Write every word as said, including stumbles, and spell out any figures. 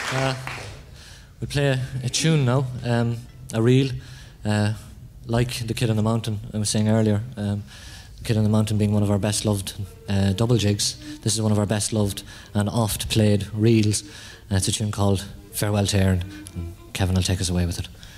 Uh, we'll play a, a tune now, um, a reel, uh, like The Kid on the Mountain I was saying earlier. Um, The Kid on the Mountain being one of our best loved uh, double jigs. This is one of our best loved and oft played reels. Uh, it's a tune called Farewell to Erin, and Kevin will take us away with it.